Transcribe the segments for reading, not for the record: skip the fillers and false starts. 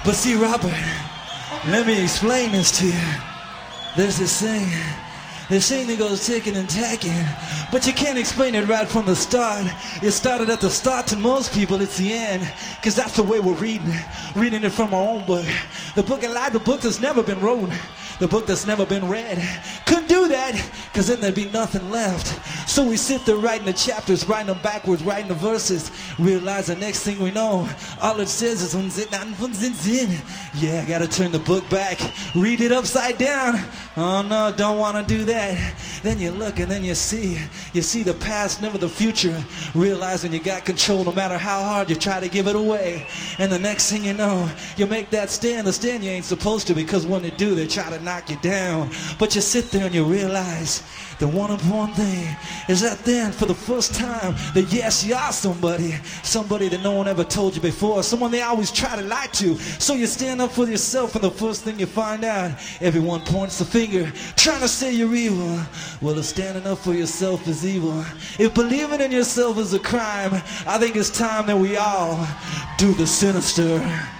But see, Robert, let me explain this to you. There's this thing that goes ticking and tacking, but you can't explain it right from the start. It started at the start. To most people, it's the end, because that's the way we're reading it from our own book. The book of life, the book that's never been wrote, the book that's never been read. Couldn't do that, because then there'd be nothing left. So we sit there writing the chapters, writing them backwards, writing the verses. Realize the next thing we know, all it says is yeah, I gotta turn the book back, read it upside down. Oh no, don't want to do that. Then you look and then you see the past, never the future. Realizing you got control no matter how hard you try to give it away. And the next thing you know, you make that stand, the stand you ain't supposed to, because when they do, they try to knock you down. But you sit there and you realize the one important thing is that then for the first time that yes, you are somebody that no one ever told you before, someone they always try to lie to. So you stand up for yourself, and the first thing you find out, everyone points the finger trying to say you're evil. Well, if standing up for yourself is evil, if believing in yourself is a crime, I think it's time that we all do the sinister.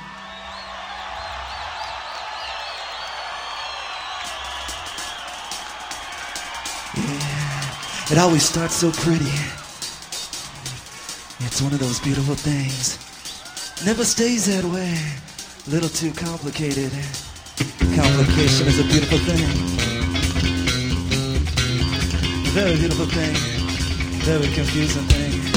It always starts so pretty. It's one of those beautiful things. Never stays that way. A little too complicated. Complication is a beautiful thing. Very beautiful thing. Very confusing thing.